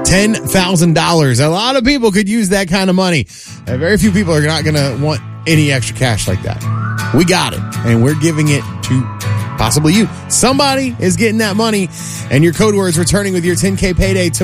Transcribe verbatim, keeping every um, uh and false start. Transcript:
ten thousand dollars. A lot of people could use that kind of money. Uh, very few people are not going to want any extra cash like that. We got it, and we're giving it to possibly you. Somebody is getting that money, and your code word is returning with your ten K payday tomorrow.